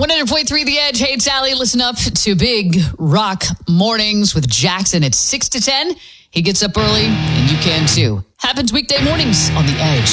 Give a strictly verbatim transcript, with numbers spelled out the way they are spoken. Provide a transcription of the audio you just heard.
one hundred point three The Edge. Hey, it's Allie. Listen up to Big Rock Mornings with Jackson at six to ten. He gets up early, and you can too. Happens weekday mornings on The Edge.